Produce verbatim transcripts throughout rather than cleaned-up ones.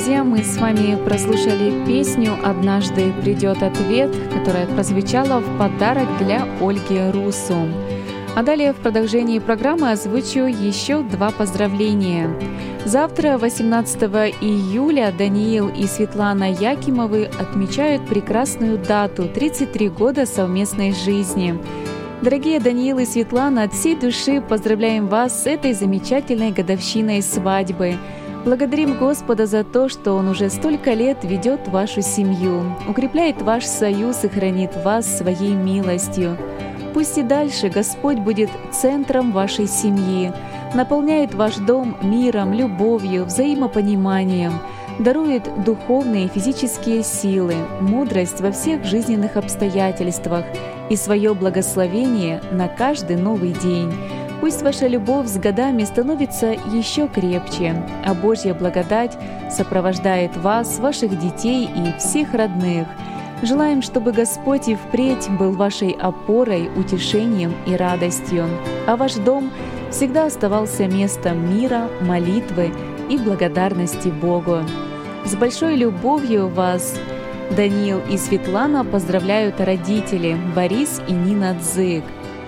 Друзья, мы с вами прослушали песню «Однажды придет ответ», которая прозвучала в подарок для Ольги Русу. А далее в продолжении программы озвучу еще два поздравления. Завтра, восемнадцатого июля, Даниил и Светлана Якимовы отмечают прекрасную дату – тридцать три года совместной жизни. Дорогие Даниил и Светлана, от всей души поздравляем вас с этой замечательной годовщиной свадьбы. Благодарим Господа за то, что Он уже столько лет ведет вашу семью, укрепляет ваш союз и хранит вас своей милостью. Пусть и дальше Господь будет центром вашей семьи, наполняет ваш дом миром, любовью, взаимопониманием, дарует духовные и физические силы, мудрость во всех жизненных обстоятельствах и свое благословение на каждый новый день. Пусть ваша любовь с годами становится еще крепче, а Божья благодать сопровождает вас, ваших детей и всех родных. Желаем, чтобы Господь и впредь был вашей опорой, утешением и радостью, а ваш дом всегда оставался местом мира, молитвы и благодарности Богу. С большой любовью вас Даниил и Светлана поздравляют родители Борис и Нина Дзык.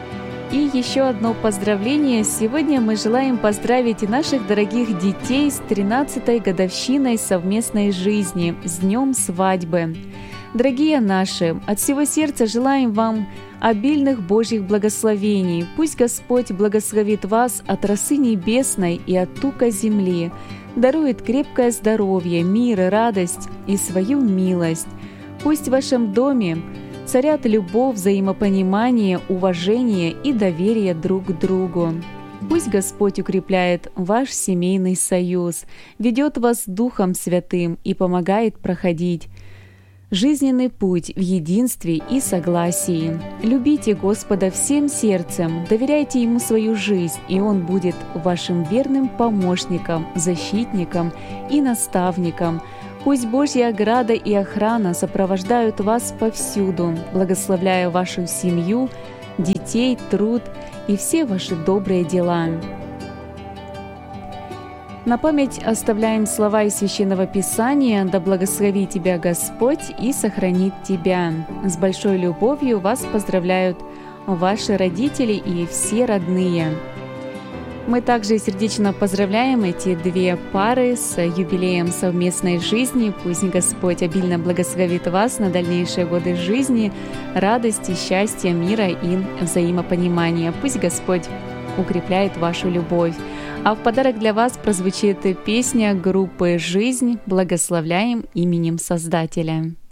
И еще одно поздравление. Сегодня мы желаем поздравить наших дорогих детей с тринадцатой годовщиной совместной жизни, с днем свадьбы. Дорогие наши, от всего сердца желаем вам обильных Божьих благословений. Пусть Господь благословит вас от росы небесной и от тука земли, дарует крепкое здоровье, мир и радость и свою милость. Пусть в вашем доме царят любовь, взаимопонимание, уважение и доверие друг к другу. Пусть Господь укрепляет ваш семейный союз, ведет вас Духом Святым и помогает проходить жизненный путь в единстве и согласии. Любите Господа всем сердцем, доверяйте Ему свою жизнь, и Он будет вашим верным помощником, защитником и наставником. Пусть Божья ограда и охрана сопровождают вас повсюду, благословляя вашу семью, детей, труд и все ваши добрые дела. На память оставляем слова из Священного Писания: «Да благословит тебя Господь и сохранит тебя». С большой любовью вас поздравляют ваши родители и все родные. Мы также сердечно поздравляем эти две пары с юбилеем совместной жизни. Пусть Господь обильно благословит вас на дальнейшие годы жизни, радости, счастья, мира и взаимопонимания. Пусть Господь укрепляет вашу любовь. А в подарок для вас прозвучит песня группы «Жизнь» «Благословляем именем Создателя».